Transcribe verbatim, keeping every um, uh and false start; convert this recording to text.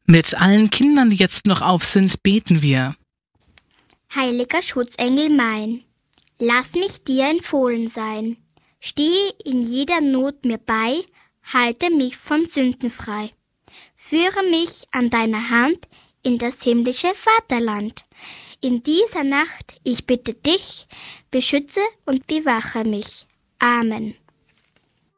Mit allen Kindern, die jetzt noch auf sind, beten wir. Heiliger Schutzengel mein, lass mich dir empfohlen sein. Stehe in jeder Not mir bei, halte mich von Sünden frei. Führe mich an deiner Hand in das himmlische Vaterland. In dieser Nacht, ich bitte dich, beschütze und bewache mich. Amen.